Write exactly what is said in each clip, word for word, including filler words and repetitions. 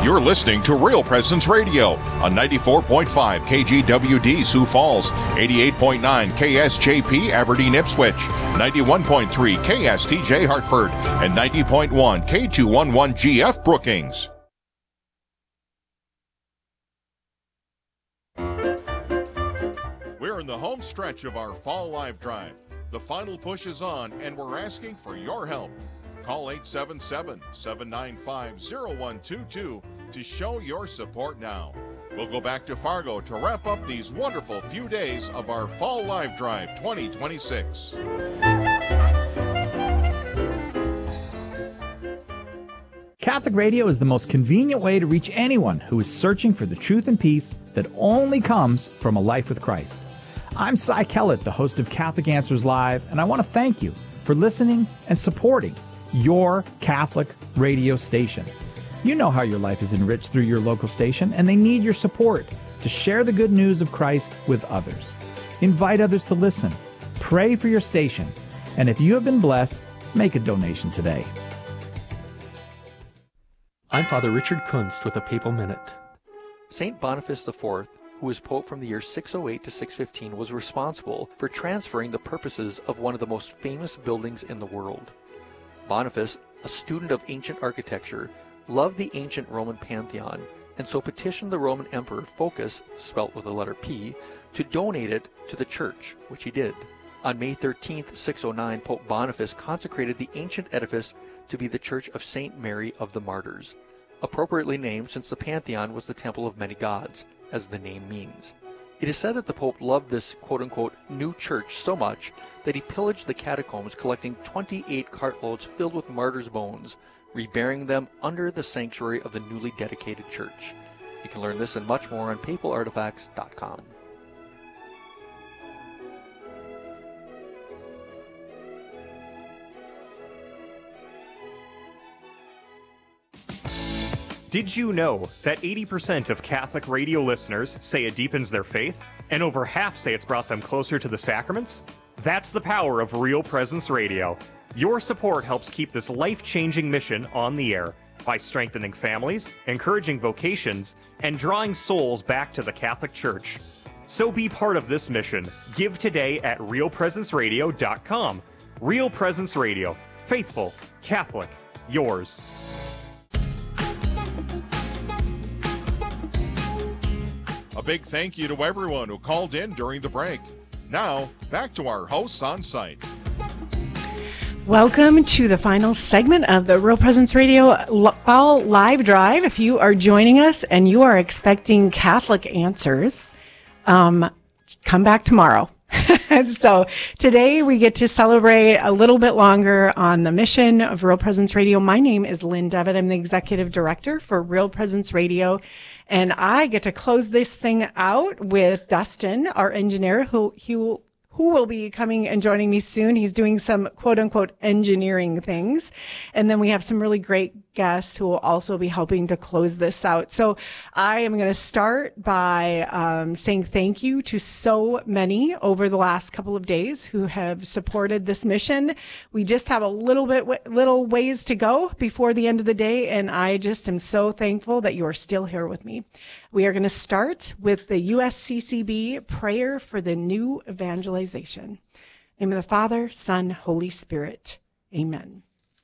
You're listening to Real Presence Radio on ninety-four point five K G W D Sioux Falls, eighty-eight point nine K S J P Aberdeen Ipswich, ninety-one point three K S T J Hartford, and ninety point one K two eleven G F Brookings. We're in the home stretch of our Fall Live Drive. The final push is on, and we're asking for your help. Call eight seven seven, seven nine five, zero one two two to show your support now. We'll go back to Fargo to wrap up these wonderful few days of our Fall Live Drive twenty twenty-six. Catholic Radio is the most convenient way to reach anyone who is searching for the truth and peace that only comes from a life with Christ. I'm Cy Kellett, the host of Catholic Answers Live, and I want to thank you for listening and supporting your Catholic radio station. You know how your life is enriched through your local station, and they need your support to share the good news of Christ with others. Invite others to listen. Pray for your station. And if you have been blessed, make a donation today. I'm Father Richard Kunst with a Papal Minute. Saint Boniface the Fourth, who was Pope from the year six oh eight to six fifteen, was responsible for transferring the purposes of one of the most famous buildings in the world. Boniface, a student of ancient architecture, loved the ancient Roman Pantheon, and so petitioned the Roman Emperor Phocas, spelt with the letter P, to donate it to the church, which he did. On May thirteenth, six oh nine, Pope Boniface consecrated the ancient edifice to be the Church of Saint Mary of the Martyrs, appropriately named since the Pantheon was the temple of many gods, as the name means. It is said that the Pope loved this quote-unquote new church so much that he pillaged the catacombs, collecting twenty-eight cartloads filled with martyrs' bones, reburying them under the sanctuary of the newly dedicated church. You can learn this and much more on papal artifacts dot com. Did you know that eighty percent of Catholic radio listeners say it deepens their faith, and over half say it's brought them closer to the sacraments? That's the power of Real Presence Radio. Your support helps keep this life-changing mission on the air by strengthening families, encouraging vocations, and drawing souls back to the Catholic Church. So be part of this mission. Give today at real presence radio dot com. Real Presence Radio. Faithful, Catholic, yours. A big thank you to everyone who called in during the break. Now, back to our hosts on site. Welcome to the final segment of the Real Presence Radio Fall Live Drive. If you are joining us and you are expecting Catholic answers, um, come back tomorrow. So today we get to celebrate a little bit longer on the mission of Real Presence Radio. My name is Lynn Devitt. I'm the executive director for Real Presence Radio. And I get to close this thing out with Dustin, our engineer, who, who, who will be coming and joining me soon. He's doing some quote unquote engineering things. And then we have some really great guests who will also be helping to close this out. So I am going to start by um, saying thank you to so many over the last couple of days who have supported this mission. We just have a little bit, little ways to go before the end of the day. And I just am so thankful that you are still here with me. We are going to start with the U S C C B prayer for the new evangelization. In the name of the Father, Son, Holy Spirit. Amen.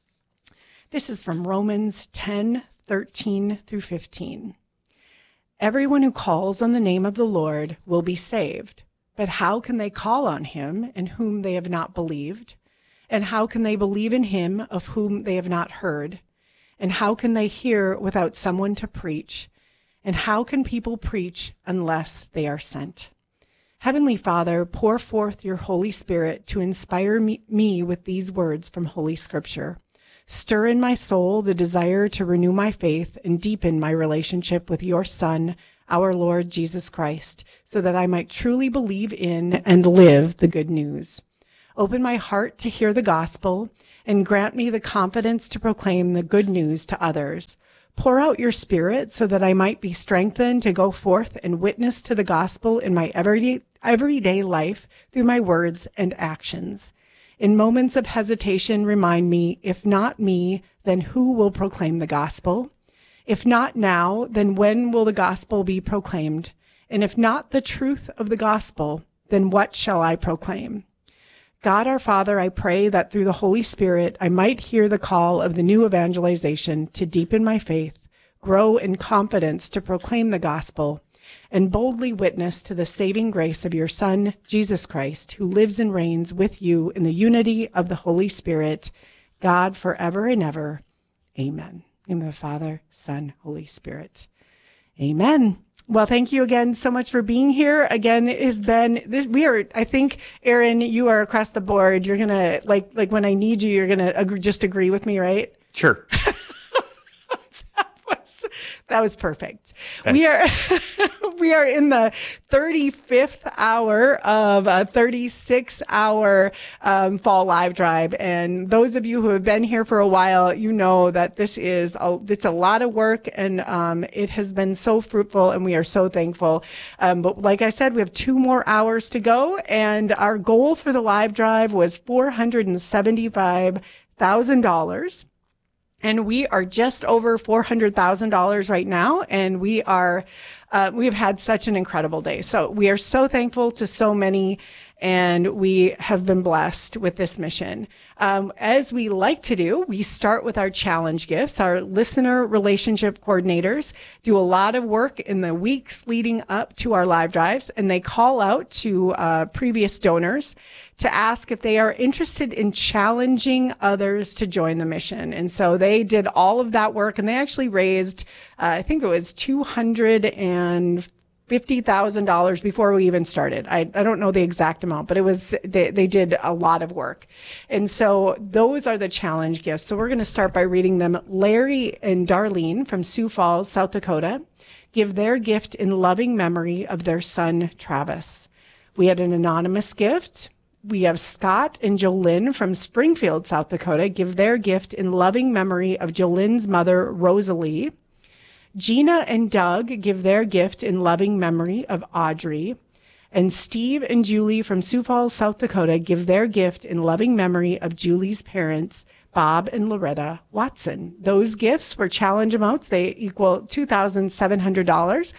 This is from Romans ten, thirteen through fifteen. Everyone who calls on the name of the Lord will be saved. But how can they call on him in whom they have not believed? And how can they believe in him of whom they have not heard? And how can they hear without someone to preach? And how can people preach unless they are sent? Heavenly Father, pour forth your Holy Spirit to inspire me, me with these words from Holy Scripture. Stir in my soul the desire to renew my faith and deepen my relationship with your Son, our Lord Jesus Christ, so that I might truly believe in and live the good news. Open my heart to hear the gospel and grant me the confidence to proclaim the good news to others. Pour out your Spirit so that I might be strengthened to go forth and witness to the gospel in my everyday, everyday life through my words and actions. In moments of hesitation, remind me, if not me, then who will proclaim the gospel? If not now, then when will the gospel be proclaimed? And if not the truth of the gospel, then what shall I proclaim? God our Father, I pray that through the Holy Spirit, I might hear the call of the new evangelization to deepen my faith, grow in confidence to proclaim the gospel, and boldly witness to the saving grace of your Son, Jesus Christ, who lives and reigns with you in the unity of the Holy Spirit, God forever and ever. Amen. In the name of the Father, Son, Holy Spirit. Amen. Well, thank you again so much for being here. Again, it has been this. We are, I think, Aaron, you are across the board. You're gonna like, like when I need you, you're gonna agree, just agree with me, right? Sure. That was perfect. Thanks. We are we are in the thirty-fifth hour of a thirty-six hour um, fall live drive, and those of you who have been here for a while, you know that this is a, it's a lot of work, and um, it has been so fruitful, and we are so thankful. Um, but like I said, we have two more hours to go, and our goal for the live drive was four hundred seventy-five thousand dollars. And we are just over four hundred thousand dollars right now. And we are, uh, we've had such an incredible day. So we are so thankful to so many, and we have been blessed with this mission. Um, as we like to do, we start with our challenge gifts. Our listener relationship coordinators do a lot of work in the weeks leading up to our live drives, and they call out to uh, previous donors to ask if they are interested in challenging others to join the mission. And so they did all of that work, and they actually raised, uh, I think it was two hundred fifty thousand dollars before we even started. I, I don't know the exact amount, but it was, they, they did a lot of work. And so those are the challenge gifts. So we're going to start by reading them. Larry and Darlene from Sioux Falls, South Dakota, give their gift in loving memory of their son, Travis. We had an anonymous gift. We have Scott and Jolynn from Springfield, South Dakota, give their gift in loving memory of Jolynn's mother, Rosalie. Gina and Doug give their gift in loving memory of Audrey. And Steve and Julie from Sioux Falls, South Dakota, give their gift in loving memory of Julie's parents, Bob and Loretta Watson. Those gifts were challenge amounts. They equal two thousand seven hundred dollars.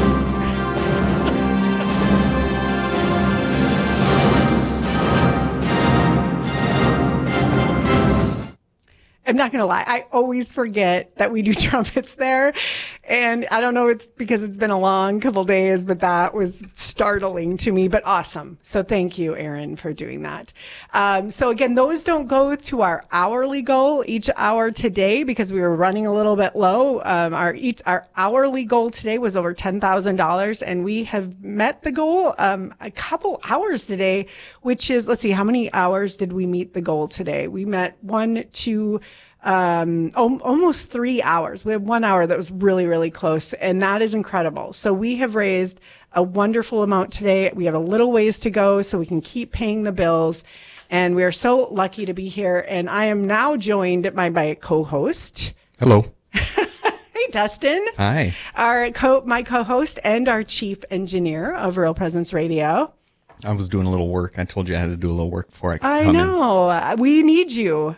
I'm not going to lie. I always forget that we do trumpets there. And I don't know, it's because it's been a long couple days, but that was startling to me, but awesome. So thank you, Aaron, for doing that. Um, so again, those don't go to our hourly goal each hour today because we were running a little bit low. Um, our each, our hourly goal today was over ten thousand dollars, and we have met the goal, um, a couple hours today, which is, let's see, how many hours did we meet the goal today? We met one, two, Um, almost three hours. We have one hour that was really, really close, and that is incredible. So we have raised a wonderful amount today. We have a little ways to go so we can keep paying the bills, and we are so lucky to be here. And I am now joined by my co-host. Hello. Hey, Dustin. Hi. Our co, my co-host and our chief engineer of Real Presence Radio. I was doing a little work. I told you I had to do a little work before I could I come know. In. We need you.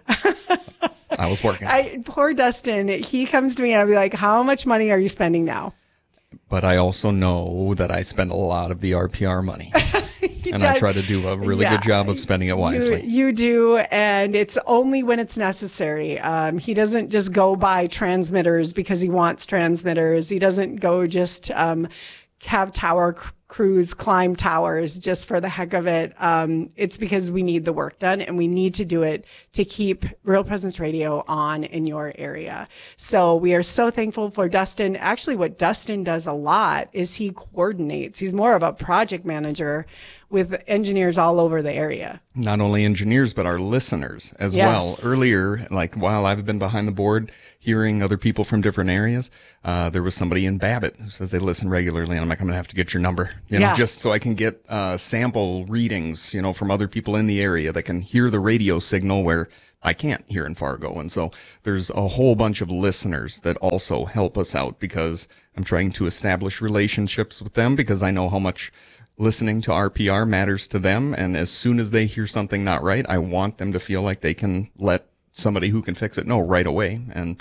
I was working. I, poor Dustin, he comes to me and I'll be like, how much money are you spending now? But I also know that I spend a lot of the R P R money. And does. I try to do a really Yeah, good job of spending it wisely. You, you do, and it's only when it's necessary. Um, he doesn't just go buy transmitters because he wants transmitters. He doesn't go just um, have tower cr- crews climb towers just for the heck of it. Um, it's because we need the work done, and we need to do it to keep Real Presence Radio on in your area. So we are so thankful for Dustin. Actually, what Dustin does a lot is he coordinates. He's more of a project manager with engineers all over the area. Not only engineers, but our listeners as Yes. well. Earlier, like while I've been behind the board, hearing other people from different areas, uh, there was somebody in Babbitt who says they listen regularly, and I'm like, I'm going to have to get your number, you know, Yeah. just so I can get uh, sample readings, you know, from other people in the area that can hear the radio signal where I can't here in Fargo. And so there's a whole bunch of listeners that also help us out because I'm trying to establish relationships with them because I know how much listening to R P R matters to them. And as soon as they hear something not right, I want them to feel like they can let somebody who can fix it know right away. And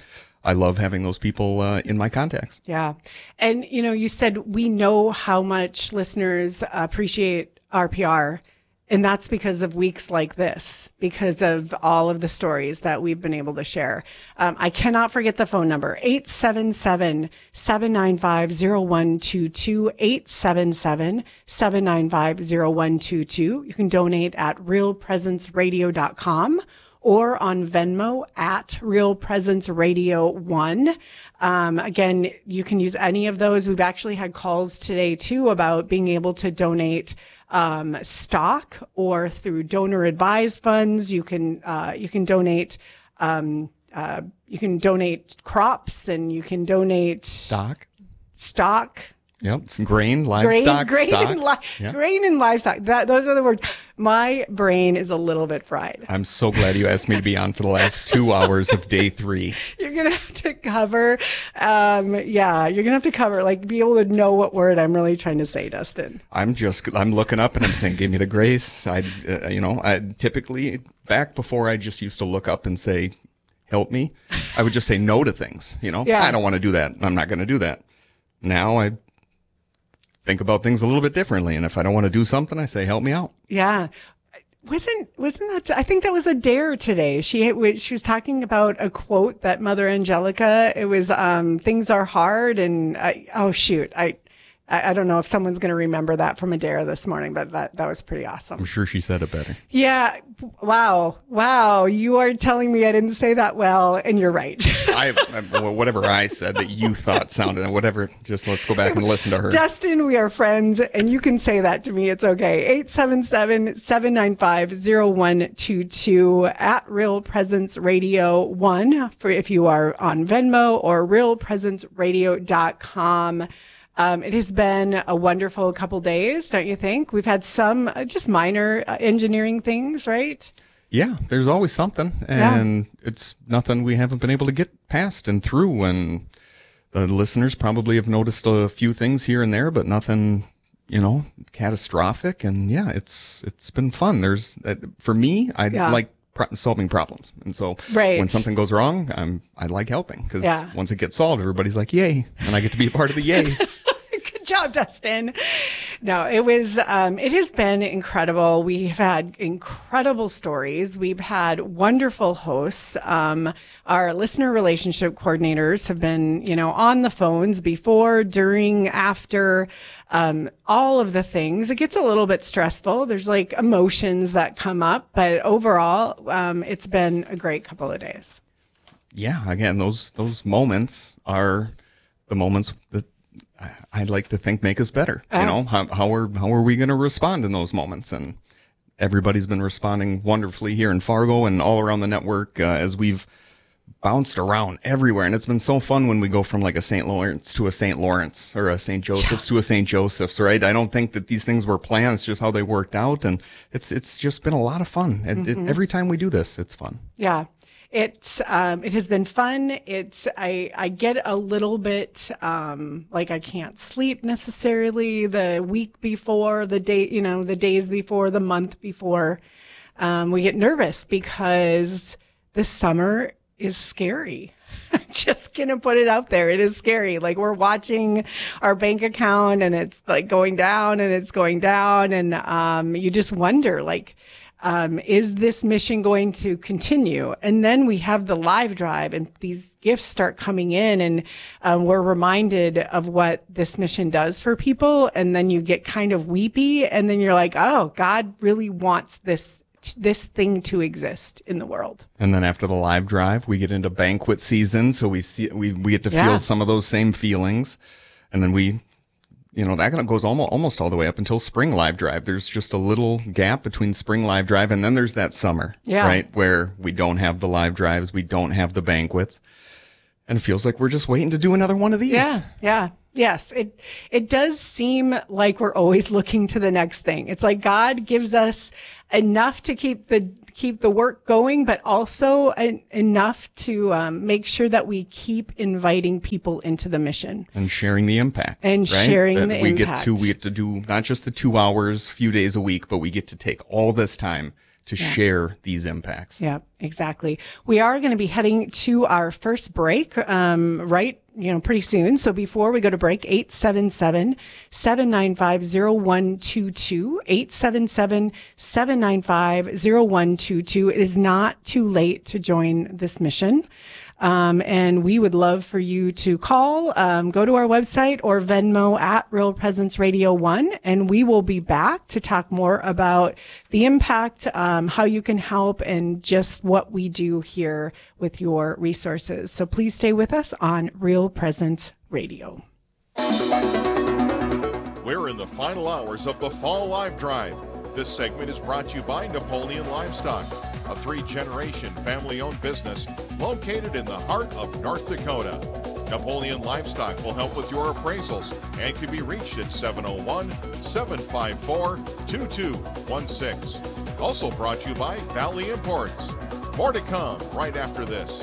I love having those people uh, in my contacts. Yeah. And, you know, you said we know how much listeners appreciate R P R. And that's because of weeks like this, because of all of the stories that we've been able to share. Um, I cannot forget the phone number, eight seven seven, seven nine five, zero one two two, eight seven seven, seven nine five, zero one two two. You can donate at real presence radio dot com or on Venmo at Real Presence Radio one. Um, again, you can use any of those. We've actually had calls today too about being able to donate um, stock or through donor advised funds. You can, uh, you can donate, um, uh, you can donate crops and you can donate Stock. stock. Yep. It's grain, livestock, grain, grain, stocks. and li- Yeah. grain and livestock. That, those are the words. My brain is a little bit fried. I'm so glad you asked me to be on for the last two hours of day three. You're going to have to cover, um, yeah, you're going to have to cover, like, be able to know what word I'm really trying to say, Dustin. I'm just, I'm looking up and I'm saying, give me the grace. I, uh, you know, I typically, back before I just used to look up and say, help me, I would just say no to things, you know, Yeah. I don't want to do that. I'm not going to do that. Now I think about things a little bit differently. And if I don't want to do something, I say, help me out. Yeah. Wasn't, wasn't that, I think that was a dare today. She, she was talking about a quote that Mother Angelica, it was, um, things are hard and I, oh shoot. I, I, I don't know if someone's going to remember that from a dare this morning, but that, that was pretty awesome. I'm sure she said it better. Yeah. Wow. Wow. You are telling me I didn't say that well, and you're right. I, I, whatever I said that you thought sounded, whatever, just let's go back and listen to her. Dustin, we are friends, and you can say that to me. It's okay. eight seven seven, seven nine five, zero one two two at Real Presence Radio one for if you are on Venmo or real presence radio dot com. Um, it has been a wonderful couple days, don't you think? We've had some uh, just minor uh, engineering things, right? Yeah, there's always something, and yeah. It's nothing we haven't been able to get past and through. And the listeners probably have noticed a few things here and there, but nothing, you know, catastrophic. And yeah, it's it's been fun. There's uh, for me, I yeah. like pro- solving problems, and so right. when something goes wrong, I'm I like helping because yeah. once it gets solved, everybody's like, "Yay!" and I get to be a part of the yay. Good job, Dustin. No, it was, um, it has been incredible. We've had incredible stories. We've had wonderful hosts. Um, our listener relationship coordinators have been, you know, on the phones before, during, after, um, all of the things. It gets a little bit stressful. There's like emotions that come up, but overall, um, it's been a great couple of days. Yeah. Again, those, those moments are the moments that I'd like to think make us better. You know, how, how are, how are we going to respond in those moments? And everybody's been responding wonderfully here in Fargo and all around the network, uh, as we've bounced around everywhere. And it's been so fun when we go from like a Saint Lawrence to a Saint Lawrence or a Saint Joseph's yeah. to a Saint Joseph's, right? I don't think that these things were planned. It's just how they worked out. And it's, it's just been a lot of fun. And mm-hmm. it, every time we do this, it's fun. Yeah. It's, um, it has been fun. It's, I, I get a little bit, um, like I can't sleep necessarily the week before, the day, you know, the days before, the month before. Um, we get nervous because this summer is scary. I'm just going to put it out there. It is scary. Like we're watching our bank account and it's like going down and it's going down. And, um, you just wonder like, Um, is this mission going to continue? And then we have the live drive and these gifts start coming in and um, we're reminded of what this mission does for people. And then you get kind of weepy and then you're like, oh, God really wants this this thing to exist in the world. And then after the live drive, we get into banquet season. So we see we, we get to yeah. feel some of those same feelings. And then we You know, that goes almost, almost all the way up until spring live drive. There's just a little gap between spring live drive and then there's that summer, yeah. right? Where we don't have the live drives, we don't have the banquets. And it feels like we're just waiting to do another one of these. Yeah, yeah. Yes, it it does seem like we're always looking to the next thing. It's like God gives us enough to keep the keep the work going, but also en- enough to um, make sure that we keep inviting people into the mission and sharing the impact. And right? sharing that the we impact. Get to, we get to do not just the two hours, few days a week, but we get to take all this time to Yeah. share these impacts. Yeah, exactly. We are going to be heading to our first break, um, right, you know, pretty soon. So before we go to break, eight seven seven, seven nine five, zero one two two, eight seven seven, seven nine five, zero one two two. It is not too late to join this mission. Um, and we would love for you to call, um, go to our website or Venmo at Real Presence Radio one, and we will be back to talk more about the impact, um, how you can help, and just what we do here with your resources. So please stay with us on Real Presence Radio. We're in the final hours of the Fall Live Drive. This segment is brought to you by Napoleon Livestock, a three-generation family-owned business located in the heart of North Dakota. Napoleon Livestock will help with your appraisals and can be reached at seven oh one, seven five four, two two one six. Also brought to you by Valley Imports. More to come right after this.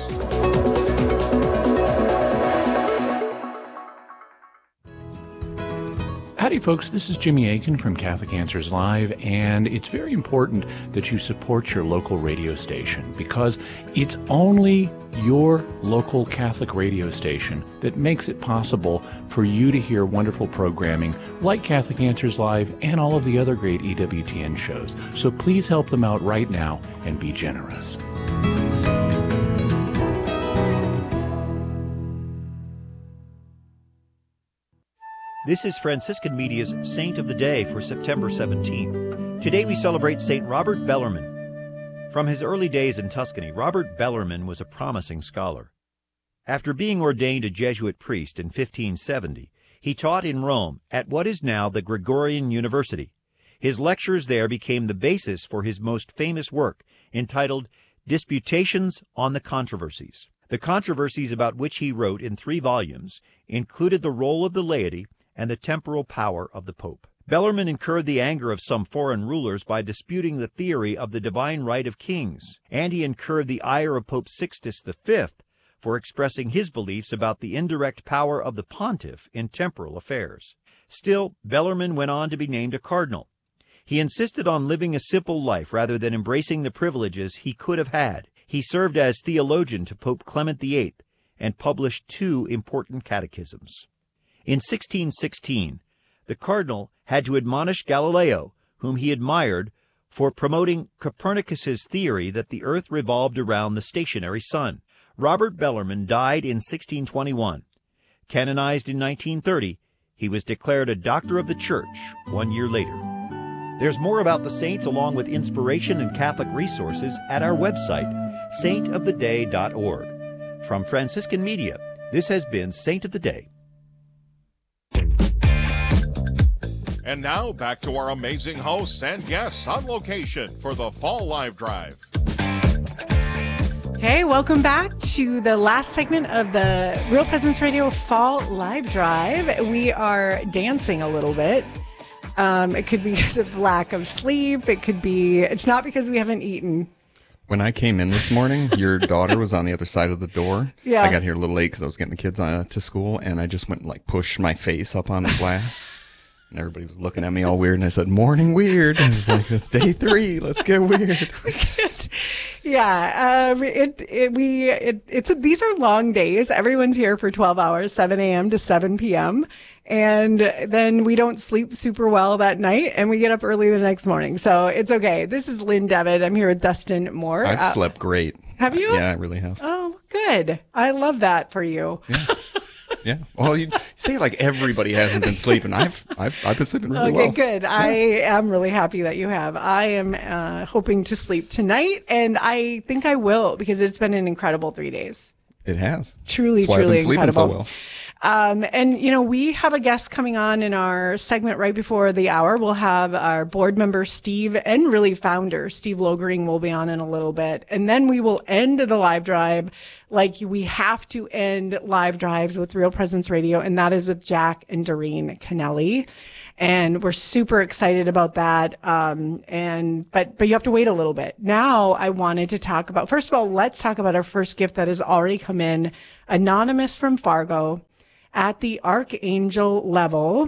Howdy, folks. This is Jimmy Aiken from Catholic Answers Live, and it's very important that you support your local radio station because it's only your local Catholic radio station that makes it possible for you to hear wonderful programming like Catholic Answers Live and all of the other great E W T N shows. So please help them out right now and be generous. This is Franciscan Media's Saint of the Day for September seventeenth. Today we celebrate Saint Robert Bellarmine. From his early days in Tuscany, Robert Bellarmine was a promising scholar. After being ordained a Jesuit priest in fifteen seventy, he taught in Rome at what is now the Gregorian University. His lectures there became the basis for his most famous work, entitled Disputations on the Controversies. The controversies about which he wrote in three volumes included the role of the laity and the temporal power of the Pope. Bellarmine incurred the anger of some foreign rulers by disputing the theory of the divine right of kings, and he incurred the ire of Pope Sixtus the Fifth for expressing his beliefs about the indirect power of the pontiff in temporal affairs. Still, Bellarmine went on to be named a cardinal. He insisted on living a simple life rather than embracing the privileges he could have had. He served as theologian to Pope Clement the Eighth and published two important catechisms. In sixteen sixteen, the cardinal had to admonish Galileo, whom he admired, for promoting Copernicus's theory that the earth revolved around the stationary sun. Robert Bellarmine died in sixteen twenty-one. Canonized in nineteen thirty, he was declared a doctor of the Church one year later. There's more about the saints along with inspiration and Catholic resources at our website, saint of the day dot org. From Franciscan Media, this has been Saint of the Day. And now back to our amazing hosts and guests on location for the Fall Live Drive. Hey, welcome back to the last segment of the Real Presence Radio Fall Live Drive. We are dancing a little bit. Um, it could be because of lack of sleep. It could be, it's not because we haven't eaten. When I came in this morning, your daughter was on the other side of the door. Yeah. I got here a little late because I was getting the kids uh, to school, and I just went and like pushed my face up on the glass. And everybody was looking at me all weird, and I said, "Morning weird." And I was like, "It's day three. Let's get weird." Yeah, um, it it we it it's a, these are long days. Everyone's here for twelve hours, seven a.m. to seven p.m. And then we don't sleep super well that night, and we get up early the next morning. So it's okay. This is Lynn Devitt. I'm here with Dustin Moore. I've uh, slept great. Have you? Yeah, I really have. Oh, good. I love that for you. Yeah. Yeah. Well, you say like everybody hasn't been sleeping. I've I've, I've been sleeping really okay, well. good. Yeah. I am really happy that you have. I am uh, hoping to sleep tonight, and I think I will because it's been an incredible three days. It has. Truly, That's why truly I've been sleeping incredible. so well. Um, and, you know, we have a guest coming on in our segment right before the hour. We'll have our board member, Steve, and really founder, Steve Logering, will be on in a little bit. And then we will end the live drive like we have to end live drives with Real Presence Radio, and that is with Jack and Doreen Kennelly. And we're super excited about that. Um, and, but, but you have to wait a little bit. Now I wanted to talk about, first of all, let's talk about our first gift that has already come in, anonymous from Fargo at the Archangel level.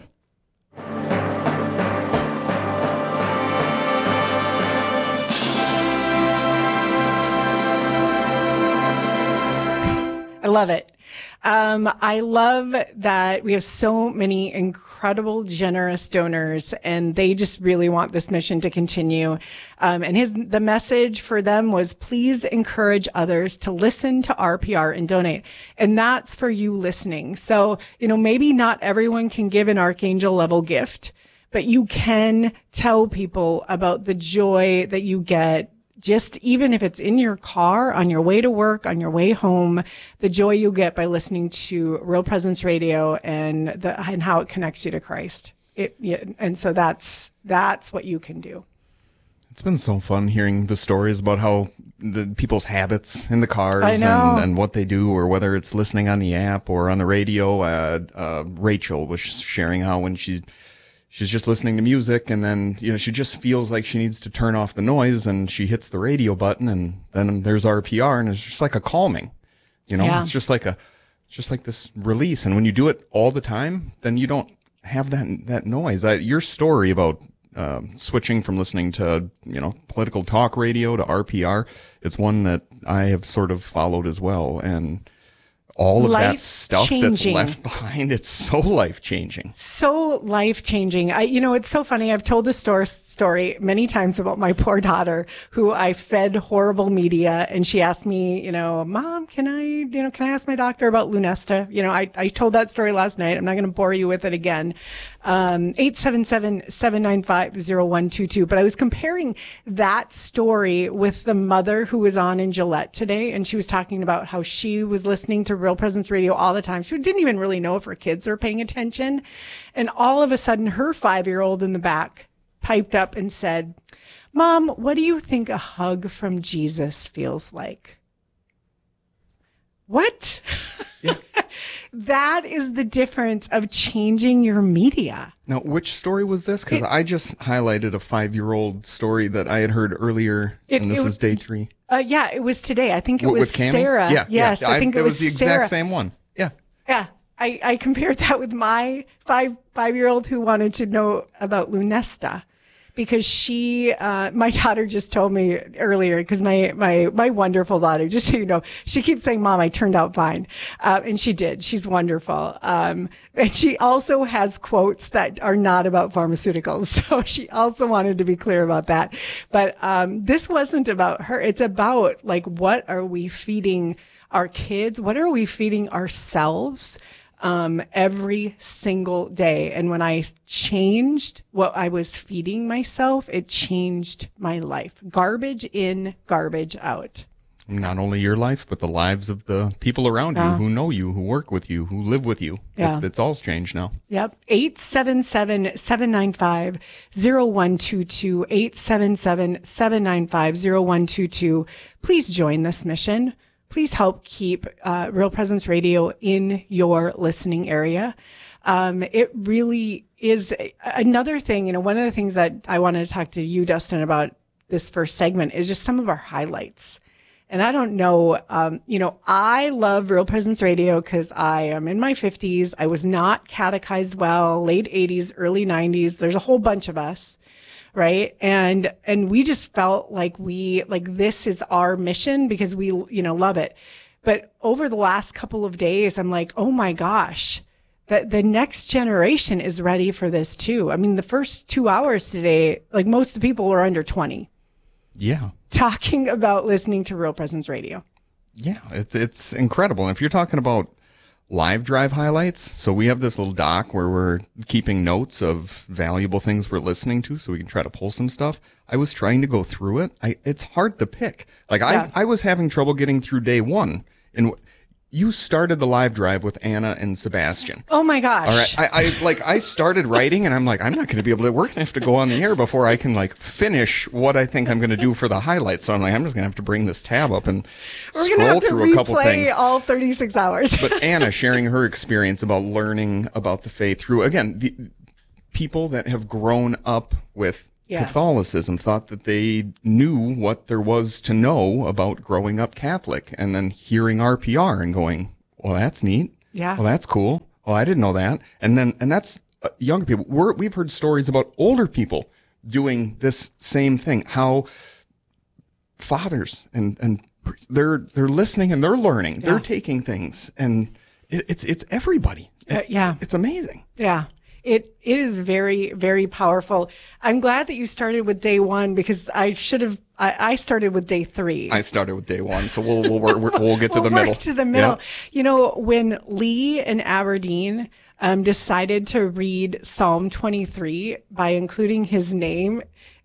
I love it. Um, I love that we have so many incredible, generous donors, and they just really want this mission to continue. Um, and his, the message for them was, please encourage others to listen to R P R and donate. And that's for you listening. So, you know, maybe not everyone can give an archangel level gift, but you can tell people about the joy that you get. Just even if it's in your car, on your way to work, on your way home, the joy you get by listening to Real Presence Radio and the, and how it connects you to Christ. It, yeah, and so that's, that's what you can do. It's been so fun hearing the stories about how the people's habits in the cars I know. and, and what they do, or whether it's listening on the app or on the radio. Uh, uh, Rachel was sharing how when she She's just listening to music, and then, you know, she just feels like she needs to turn off the noise, and she hits the radio button, and then there's R P R, and it's just like a calming, you know, Yeah. it's just like a, just like this release. And when you do it all the time, then you don't have that, that noise. I, your story about, um, switching from listening to, you know, political talk radio to R P R, it's one that I have sort of followed as well. And all of that stuff that's left behind, it's so life-changing. So life-changing. I, you know, it's so funny. I've told this story, story many times about my poor daughter, who I fed horrible media, and she asked me, you know, Mom, can I, you know, can I ask my doctor about Lunesta? You know, I, I told that story last night. I'm not going to bore you with it again. Um, eight seven seven, seven nine five, zero one two two. But I was comparing that story with the mother who was on in Gillette today, and she was talking about how she was listening to Real Presence Radio all the time. She didn't even really know if her kids are paying attention. And all of a sudden, her five-year-old in the back piped up and said, Mom, what do you think a hug from Jesus feels like? What? Yeah. That is the difference of changing your media. Now, which story was this? Because I just highlighted a five-year-old story that I had heard earlier, It- and this it is was- day three. Uh, yeah, it was today. I think it With was Cammie? Sarah. Yeah, Yes, yeah. I think it, it was, was the Sarah. exact same one. Yeah. Yeah, I, I compared that with my five five-year-old who wanted to know about Lunesta, because she, uh, my daughter just told me earlier, because my, my, my wonderful daughter, just so you know, she keeps saying, Mom, I turned out fine. Uh, and she did. She's wonderful. Um, and she also has quotes that are not about pharmaceuticals. So she also wanted to be clear about that. But, um, this wasn't about her. It's about, like, what are we feeding our kids? What are we feeding ourselves? Um, every single day. And when I changed what I was feeding myself, it changed my life. Garbage in, garbage out. Not only your life, but the lives of the people around you Yeah. who know you, who work with you, who live with you. Yeah. It, it's all changed now. Yep. eight seven seven, seven nine five, zero one two two, eight seven seven, seven nine five, zero one two two. Please join this mission. Please help keep uh, Real Presence Radio in your listening area. Um, it really is another thing. You know, one of the things that I wanted to talk to you, Dustin, about this first segment is just some of our highlights. And I don't know, um, you know, I love Real Presence Radio because I am in my fifties. I was not catechized well, late eighties, early nineties. There's a whole bunch of us. Right. And, and we just felt like we, like this is our mission because we, you know, love it. But over the last couple of days, I'm like, oh my gosh, that the next generation is ready for this too. I mean, the first two hours today, like most of the people were under twenty Yeah. talking about listening to Real Presence Radio. Yeah. It's, it's incredible. And if you're talking about live drive highlights, so we have this little doc where we're keeping notes of valuable things we're listening to so we can try to pull some stuff. I was trying to go through it. I it's hard to pick. Like Yeah. I I was having trouble getting through day one. And you started the live drive with Anna and Sebastian. Oh my gosh. All right. I, I like I started writing and I'm like, I'm not going to be able to, we're going to have to go on the air before I can like finish what I think I'm going to do for the highlights. So I'm like, I'm just going to have to bring this tab up and We're going to scroll have to through a couple replay things. all thirty-six hours. But Anna sharing her experience about learning about the faith through, again, the people that have grown up with Yes. Catholicism thought that they knew what there was to know about growing up Catholic, and then hearing R P R and going, well, that's neat. Yeah. Well, that's cool. Well, I didn't know that. And then, and that's uh, younger people. We're, we've heard stories about older people doing this same thing, how fathers and, and they're they're listening and they're learning. Yeah. They're taking things, and it, it's it's everybody. Uh, yeah, it's amazing. Yeah. It it is very, very powerful. I'm glad that you started with day one because I should have. I, I started with day three. I started with day one, so we'll we'll we'll, we'll get to we'll the middle. Work to the middle. Yep. You know, when Lee in Aberdeen um, decided to read Psalm twenty-three by including his name,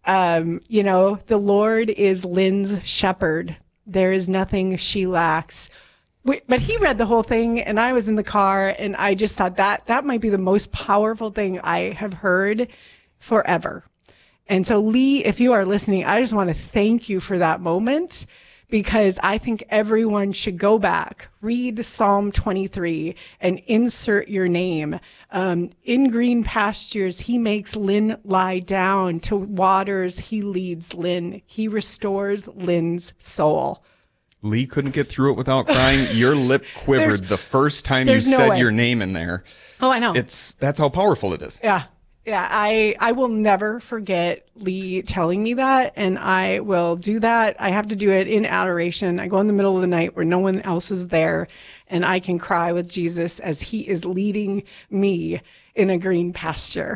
um, you know, the Lord is Lynn's shepherd. There is nothing she lacks. But he read the whole thing, and I was in the car, and I just thought that that might be the most powerful thing I have heard forever. And so, Lee, if you are listening, I just want to thank you for that moment, because I think everyone should go back, read Psalm twenty-three, and insert your name. Um, in green pastures, he makes Lynn lie down. To waters, he leads Lynn. He restores Lynn's soul. Lee couldn't get through it without crying. Your lip quivered the first time you no said way. your name in there. Oh, I know. It's that's how powerful it is. Yeah. Yeah. I, I will never forget Lee telling me that, and I will do that. I have to do it in adoration. I go in the middle of the night where no one else is there, and I can cry with Jesus as he is leading me in a green pasture.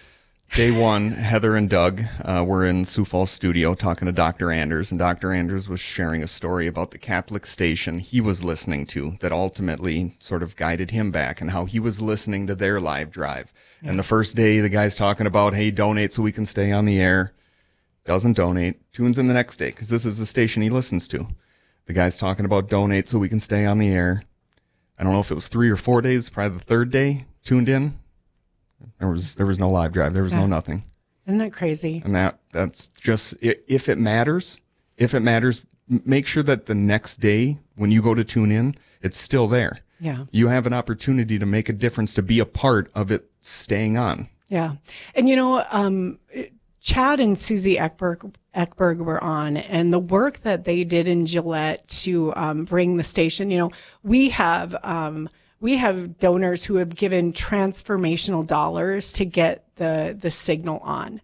Day one, Heather and Doug uh, were in Sioux Falls studio talking to Doctor Anders, and Doctor Anders was sharing a story about the Catholic station he was listening to that ultimately sort of guided him back, and how he was listening to their live drive. Yeah. And the first day, the guy's talking about, hey, donate so we can stay on the air. Doesn't donate. Tunes in the next day, because this is the station he listens to. The guy's talking about donate so we can stay on the air. I don't know if it was three or four days, probably the third day, tuned in. There was there was no live drive. There was yeah. no nothing. Isn't that crazy? And that that's just, if it matters, if it matters, make sure that the next day when you go to tune in, it's still there. Yeah. You have an opportunity to make a difference, to be a part of it staying on. Yeah. And, you know, um, Chad and Susie Eckberg, Eckberg were on, and the work that they did in Gillette to um, bring the station, you know, we have... Um, We have donors who have given transformational dollars to get the the signal on.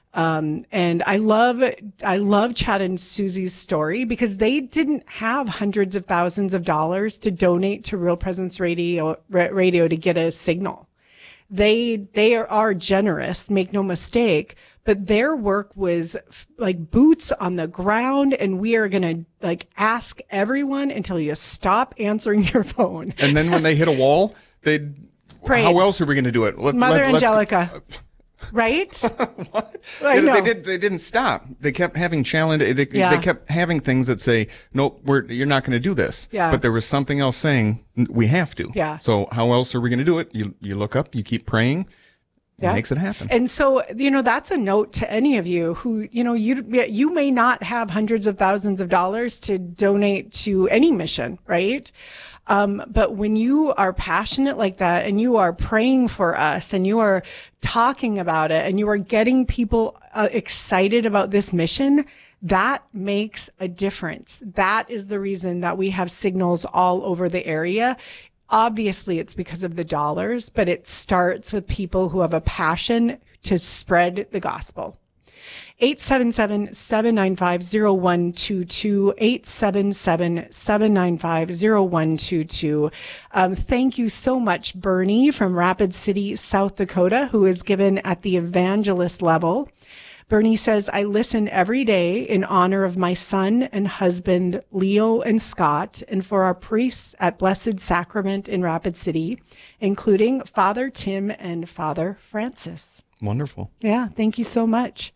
Um, and I love, I love Chad and Susie's story, because they didn't have hundreds of thousands of dollars to donate to Real Presence Radio, radio to get a signal. They, they are, are generous, make no mistake, but their work was like boots on the ground, and we are going to like ask everyone until you stop answering your phone. And then when they hit a wall, they'd, Prayed. How else are we going to do it? Let, Mother let, Angelica. Let's, right? What? I They, know. they, did, they didn't stop. They kept having challenge. They, Yeah. they kept having things that say, nope, we're, you're not going to do this. Yeah. But there was something else saying, we have to. Yeah. So how else are we going to do it? You, you look up, you keep praying. It Yeah. makes it happen. And so, you know, that's a note to any of you who, you know, you you may not have hundreds of thousands of dollars to donate to any mission, right? Um, but when you are passionate like that, and you are praying for us, and you are talking about it, and you are getting people uh, excited about this mission, that makes a difference. That is the reason that we have signals all over the area. Obviously, it's because of the dollars, but it starts with people who have a passion to spread the gospel. eight seven seven, seven nine five, zero one two two, eight seven seven, seven nine five, zero one two two. Um, thank you so much, Bernie from Rapid City, South Dakota, who is given at the evangelist level. Bernie says, I listen every day in honor of my son and husband, Leo and Scott, and for our priests at Blessed Sacrament in Rapid City, including Father Tim and Father Francis. Wonderful. Yeah, thank you so much.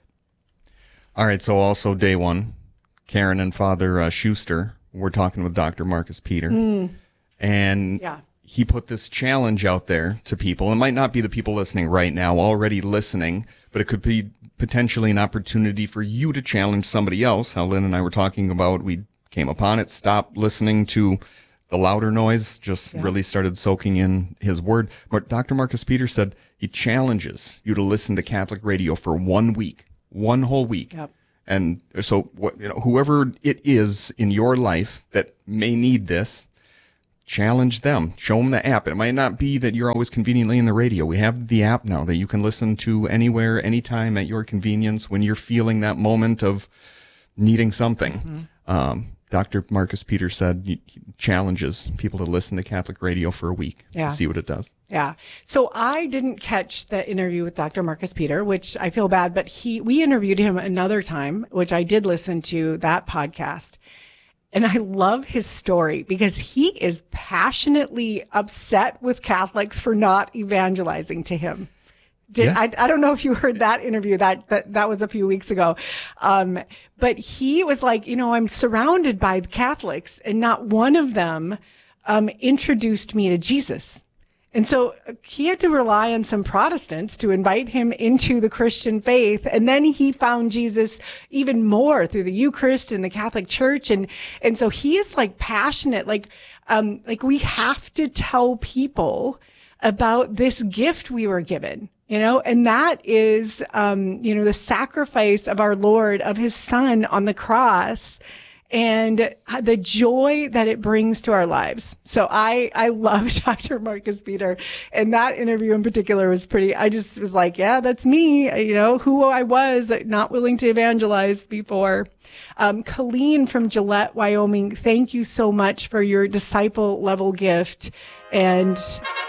All right, so also day one, Karen and Father uh, Schuster were talking with Doctor Marcus Peter. Mm. And Yeah. he put this challenge out there to people. It might not be the people listening right now, already listening, but it could be potentially an opportunity for you to challenge somebody else. How Lynn and I were talking about, we came upon it, stopped listening to the louder noise, just Yeah. really started soaking in his word. But Doctor Marcus Peter said he challenges you to listen to Catholic radio for one week, one whole week. Yep. And so, what, you know, whoever it is in your life that may need this, challenge them. Show them the app. It might not be that you're always conveniently in the radio. We have the app now that you can listen to anywhere, anytime at your convenience when you're feeling that moment of needing something. Mm-hmm. Um, Doctor Marcus Peter said he challenges people to listen to Catholic radio for a week Yeah. and see what it does. Yeah. So I didn't catch the interview with Doctor Marcus Peter, which I feel bad, but he, we interviewed him another time, which I did listen to that podcast. And I love his story because he is passionately upset with Catholics for not evangelizing to him. Did, Yes. I, I don't know if you heard that interview. That, that, that was a few weeks ago. Um, but he was like, you know, I'm surrounded by Catholics and not one of them, um, introduced me to Jesus. And so he had to rely on some Protestants to invite him into the Christian faith. And then he found Jesus even more through the Eucharist and the Catholic Church. And, and so he is like passionate, like, um, like we have to tell people about this gift we were given. You know, and that is, um, you know, the sacrifice of our Lord, of his son on the cross, and the joy that it brings to our lives. So I, I love Doctor Marcus Peter, and that interview in particular was pretty, I just was like, yeah, that's me, you know, who I was, not willing to evangelize before. Um, Colleen from Gillette, Wyoming, thank you so much for your disciple level gift. And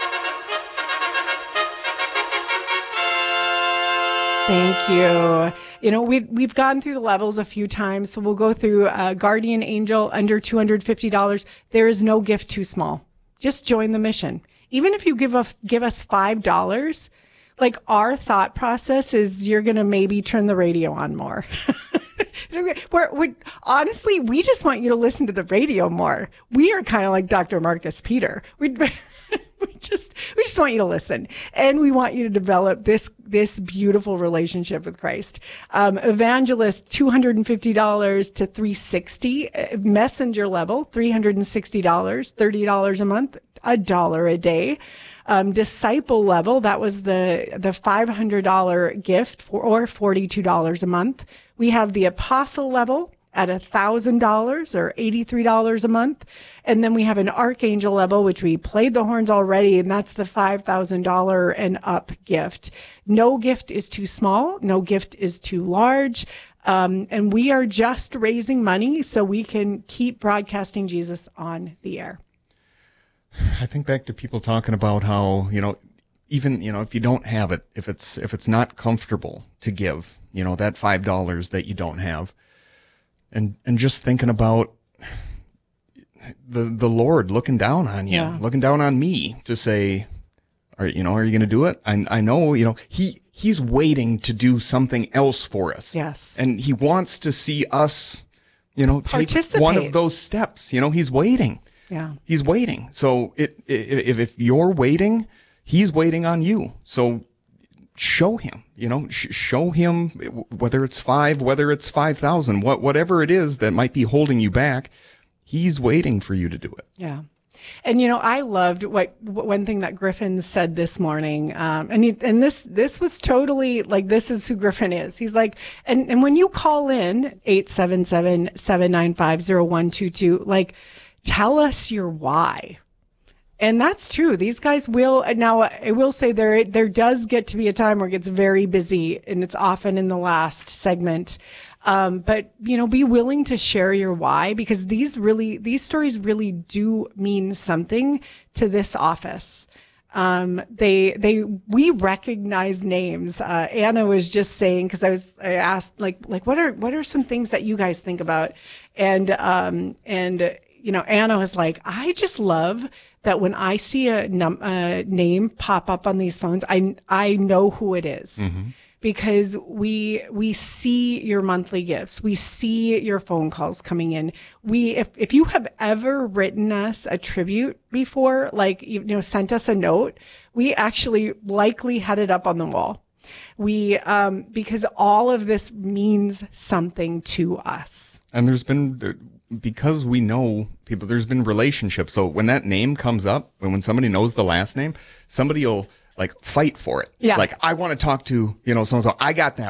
thank you. You know, we've, we've gone through the levels a few times, so we'll go through uh, Guardian Angel under two hundred fifty dollars. There is no gift too small. Just join the mission. Even if you give us, give us five dollars, like our thought process is you're going to maybe turn the radio on more. We're, we're, honestly, we just want you to listen to the radio more. We are kind of like Doctor Marcus Peter. We we just we just want you to listen, and we want you to develop this this beautiful relationship with Christ. Um, Evangelist, two hundred fifty dollars to three hundred sixty dollars. Messenger level, three hundred sixty dollars, thirty dollars a month, a dollar a day. Um, disciple level, that was the the five hundred dollars gift for, or forty-two dollars a month. We have the apostle level at one thousand dollars or eighty-three dollars a month. And then we have an archangel level, which we played the horns already, and that's the five thousand dollars and up gift. No gift is too small. No gift is too large. Um, and we are just raising money so we can keep broadcasting Jesus on the air. I think back to people talking about how, you know, even, you know, if you don't have it, if it's, if it's not comfortable to give, you know, that five dollars that you don't have, and, and just thinking about the, the Lord looking down on you, Yeah. looking down on me to say, are, you know, are you going to do it? I, I know, you know, he, he's waiting to do something else for us. Yes. And he wants to see us, you know, take Participate. one of those steps, you know, he's waiting. Yeah. He's waiting. So it, if, if you're waiting, he's waiting on you. So show him, you know, sh- show him whether it's five, whether it's five thousand, what, whatever it is that might be holding you back. He's waiting for you to do it. Yeah. And, you know, I loved what, one thing that Griffin said this morning. Um, and he, and this, this was totally like, this is who Griffin is. He's like, and, and when you call in eight seven seven, seven nine five, zero one two two, like, tell us your why. And that's true. These guys will, now I will say there, there does get to be a time where it gets very busy, and it's often in the last segment. Um, but, you know, be willing to share your why, because these really, these stories really do mean something to this office. Um, they, they, we recognize names. Uh, Anna was just saying, cause I was, I asked like, like, what are, what are some things that you guys think about? And, um, and, you know, Anna was like, I just love that when I see a num- uh, name pop up on these phones, I, I know who it is. Mm-hmm. Because we, we see your monthly gifts. We see your phone calls coming in. We, if, if you have ever written us a tribute before, like, you know, sent us a note, we actually likely had it up on the wall. We, um, because all of this means something to us. And there's been, because we know people, there's been relationships. So when that name comes up, and when somebody knows the last name, somebody will like fight for it. Yeah. Like, I want to talk to, you know, so-and-so. I got that one. Yeah.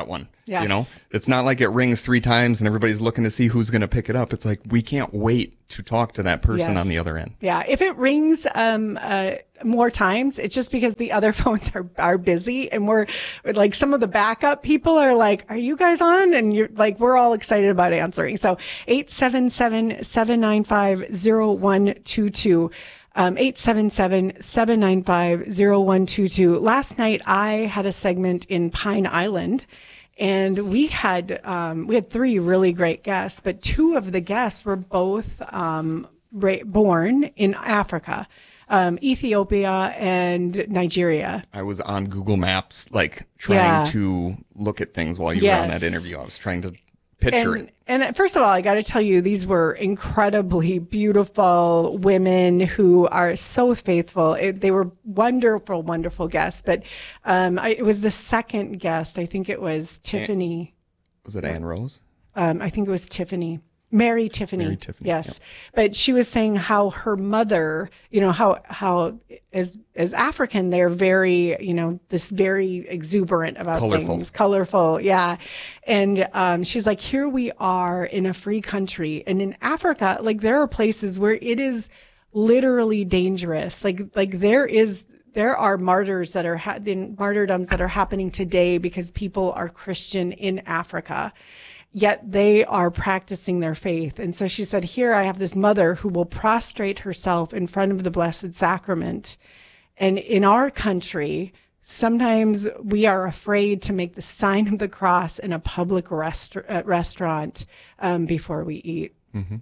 Yes. You know, it's not like it rings three times and everybody's looking to see who's going to pick it up. It's like, we can't wait to talk to that person Yes. on the other end. Yeah. If it rings um, uh, more times, it's just because the other phones are, are busy, and we're like, some of the backup people are like, are you guys on? And you're like, we're all excited about answering. So eight seven seven, seven nine five, zero one two two. Um, eight seven seven, seven nine five, zero one two two. Last night I had a segment in Pine Island, and we had, um, we had three really great guests, but two of the guests were both, um, ra- born in Africa, um, Ethiopia and Nigeria. I was on Google Maps, like trying Yeah. to look at things while you were on Yes. that interview. I was trying to picture And, it. and first of all, I got to tell you, these were incredibly beautiful women who are so faithful. It, they were wonderful, wonderful guests. But um, I, it was the second guest. I think it was Tiffany. Was it Ann Rose? Um, I think it was Tiffany. Mary Tiffany. Mary Tiffany, Yes. yep. But she was saying how her mother, you know, how, how as, as African, they're very, you know, this very exuberant about Colorful. things, colorful. Yeah. And, um, she's like, here we are in a free country, and in Africa, like there are places where it is literally dangerous. Like, like there is, there are martyrs that are, ha- martyrdoms that are happening today because people are Christian in Africa, yet they are practicing their faith. And so she said, here I have this mother who will prostrate herself in front of the Blessed Sacrament. And in our country, sometimes we are afraid to make the sign of the cross in a public rest- uh, restaurant um, before we eat. Mm-hmm.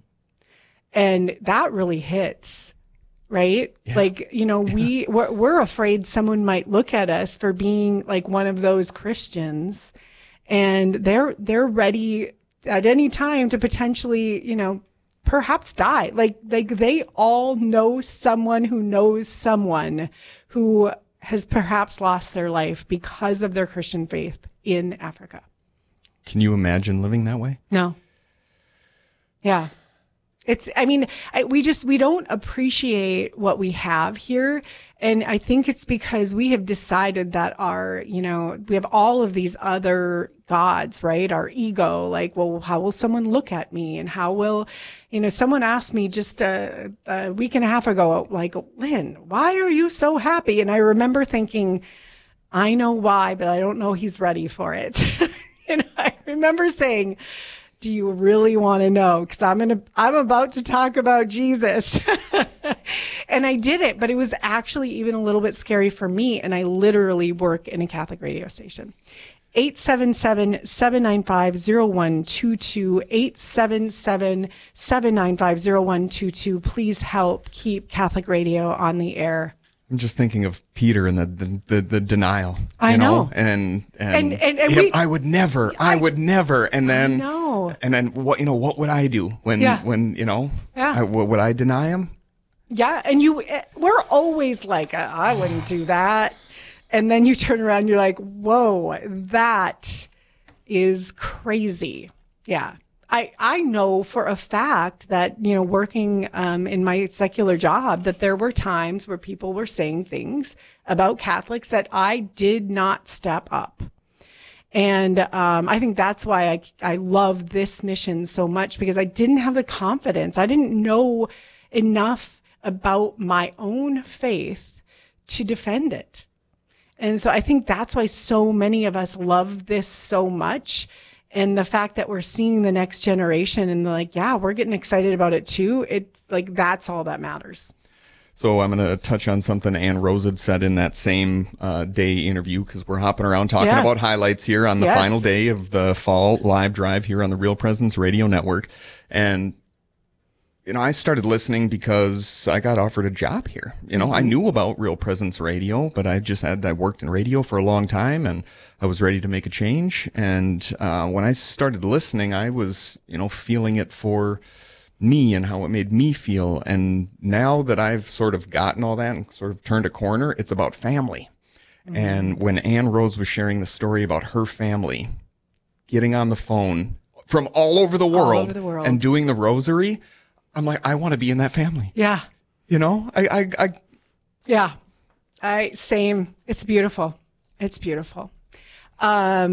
And that really hits, right? Yeah. Like, you know, yeah. we, we're, we're afraid someone might look at us for being like one of those Christians. And they're, they're ready at any time to potentially, you know, perhaps die. Like, like they all know someone who knows someone who has perhaps lost their life because of their Christian faith in Africa. Can you imagine living that way? No. Yeah. It's, I mean, I, we just, we don't appreciate what we have here. And I think it's because we have decided that our, you know, we have all of these other gods, right? Our ego, like, well, how will someone look at me? And how will, you know, someone asked me just a, a week and a half ago, like, Lynn, why are you so happy? And I remember thinking, I know why, but I don't know he's ready for it. And I remember saying, do you really want to know? Because I'm gonna, I'm about to talk about Jesus. And I did it, but it was actually even a little bit scary for me. And I literally work in a Catholic radio station. eight seven seven, seven nine five, zero one two two, eight seven seven, seven nine five, zero one two two. Please help keep Catholic radio on the air. I'm just thinking of Peter and the the, the, the denial. I you know, know. and and, And- and- and yeah, we- I would never, I, I- would never, and then know. and then what you know what would I do when Yeah. when you know Yeah. I, would I deny him? Yeah, and you, we're always like, I wouldn't do that. And then you turn around and you're like, whoa, that is crazy. Yeah. I, I know for a fact that, you know, working um, in my secular job, that there were times where people were saying things about Catholics that I did not step up. And um, I think that's why I, I love this mission so much, because I didn't have the confidence. I didn't know enough about my own faith to defend it. And so I think that's why so many of us love this so much. And the fact that we're seeing the next generation and like, yeah, we're getting excited about it too. It's like, that's all that matters. So I'm going to touch on something Ann Rose had said in that same uh, day interview, because we're hopping around talking Yeah. about highlights here on the Yes. final day of the fall live drive here on the Real Presence Radio Network. And you know, I started listening because I got offered a job here. You know, I knew about Real Presence Radio, but I just had, I worked in radio for a long time and I was ready to make a change. And uh, when I started listening, I was, you know, feeling it for me and how it made me feel. And now that I've sort of gotten all that and sort of turned a corner, it's about family. Mm-hmm. And when Ann Rose was sharing the story about her family getting on the phone from all over the world, All over the world. and doing the rosary, I'm like, I want to be in that family. Yeah. You know, I, I, I, Yeah. I, same. It's beautiful. It's beautiful. Um,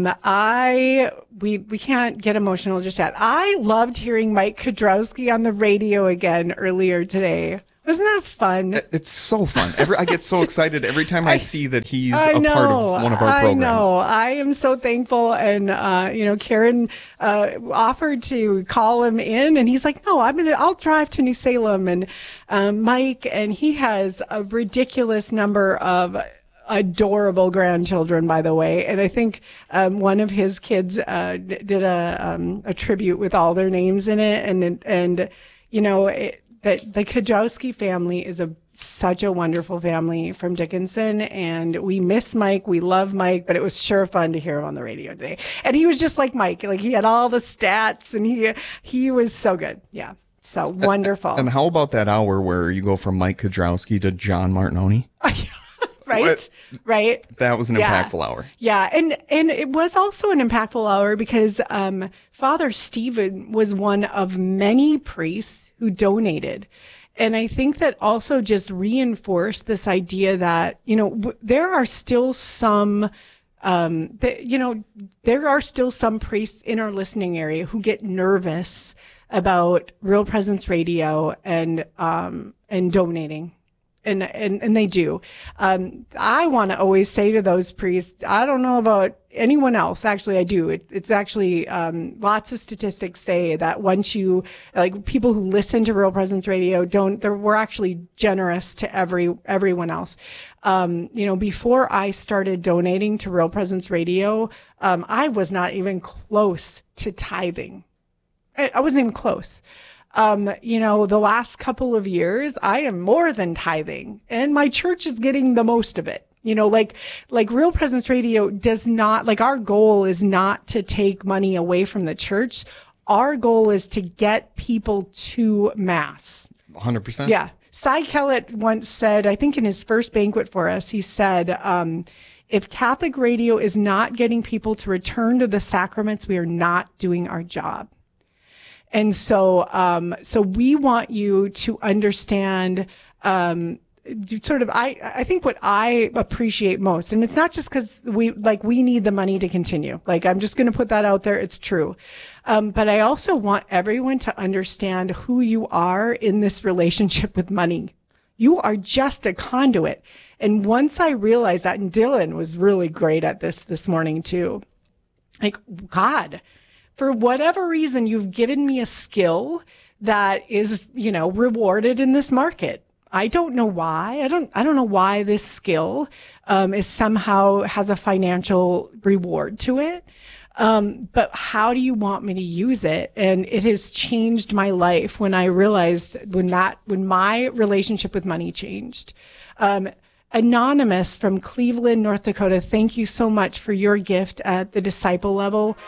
I we we can't get emotional just yet. I loved hearing Mike Kudrowski on the radio again earlier today. Wasn't that fun? It's so fun. Every, I get so Just, excited every time I, I see that he's I a know, part of one of our programs. I know. I am so thankful. And, uh, you know, Karen uh, offered to call him in, and he's like, no, I'm going to, I'll drive to New Salem. And um, Mike, and he has a ridiculous number of adorable grandchildren, by the way. And I think um, one of his kids uh, d- did a, um, a tribute with all their names in it. And, and you know, it, that the Kudrowski family is a such a wonderful family from Dickinson, and we miss Mike. We love Mike, but it was sure fun to hear him on the radio today. And he was just like Mike, like he had all the stats, and he he was so good. Yeah, so wonderful. And how about that hour where you go from Mike Kudrowski to John Martinoni? Right, what? right. That was an yeah. impactful hour. Yeah, and and it was also an impactful hour because um, Father Stephen was one of many priests who donated. And I think that also just reinforced this idea that, you know, w- there are still some, um, th- you know, there are still some priests in our listening area who get nervous about Real Presence Radio and um, and donating. And, and, and they do. Um, I want to always say to those priests, I don't know about anyone else. Actually, I do. It, it's actually, um, lots of statistics say that once you, like people who listen to Real Presence Radio don't, we're actually generous to every, everyone else. Um, you know, before I started donating to Real Presence Radio, um, I was not even close to tithing. I, I wasn't even close. Um, you know, the last couple of years, I am more than tithing, and my church is getting the most of it. You know, like, like Real Presence Radio does not, like our goal is not to take money away from the church. Our goal is to get people to Mass. one hundred percent. Yeah. Cy Kellett once said, I think in his first banquet for us, he said, um, if Catholic radio is not getting people to return to the sacraments, we are not doing our job. And so, um, so we want you to understand, um, sort of, I, I think what I appreciate most, and it's not just because we, like, we need the money to continue. Like, I'm just going to put that out there. It's true. Um, but I also want everyone to understand who you are in this relationship with money. You are just a conduit. And once I realized that, and Dylan was really great at this this morning too, like, God, for whatever reason, you've given me a skill that is, you know, rewarded in this market. I don't know why. I don't, I don't know why this skill, um, is somehow has a financial reward to it. Um, but how do you want me to use it? And it has changed my life when I realized when that, when my relationship with money changed. Um, Anonymous from Cleveland, North Dakota, thank you so much for your gift at the disciple level.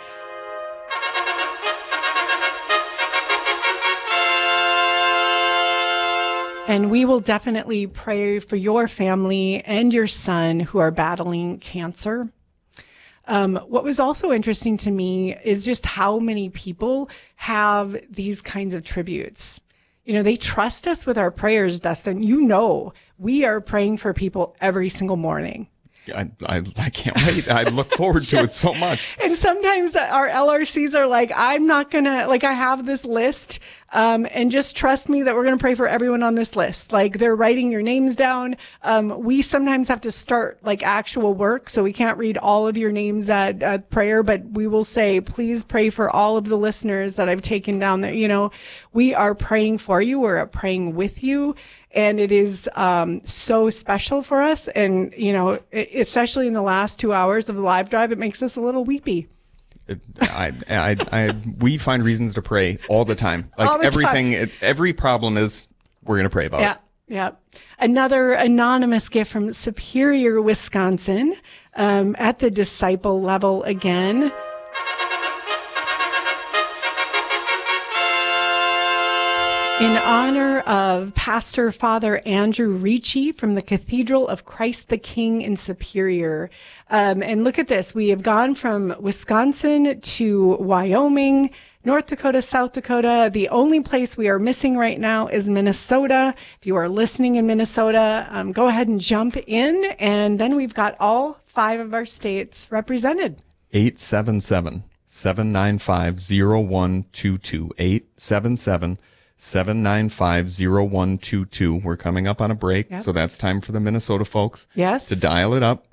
And we will definitely pray for your family and your son who are battling cancer. Um, what was also interesting to me is just how many people have these kinds of tributes. You know, they trust us with our prayers, Dustin. You know, we are praying for people every single morning. I, I, I can't wait. I look forward to it so much. And sometimes our L R Cs are like, I'm not going to, like, I have this list, um, and just trust me that we're going to pray for everyone on this list. Like, they're writing your names down. Um, we sometimes have to start, like, actual work, so we can't read all of your names at, at prayer, but we will say, please pray for all of the listeners that I've taken down there. You know, we are praying for you. We're praying with you. And it is um, so special for us. And, you know, especially in the last two hours of the live drive, it makes us a little weepy. It, I, I, I, we find reasons to pray all the time. Like all the everything, time. It, every problem is, we're going to pray about yeah, it. Yeah. Another anonymous gift from Superior, Wisconsin, um, at the disciple level again. In honor of Pastor Father Andrew Ricci from the Cathedral of Christ the King in Superior. Um, and look at this. We have gone from Wisconsin to Wyoming, North Dakota, South Dakota. The only place we are missing right now is Minnesota. If you are listening in Minnesota, um, go ahead and jump in. And then we've got all five of our states represented. eight seven seven, seven nine five, zero one two two. eight seven seven, seven nine five, zero one two two. We're coming up on a break, Yep. so that's time for the Minnesota folks Yes. to dial it up.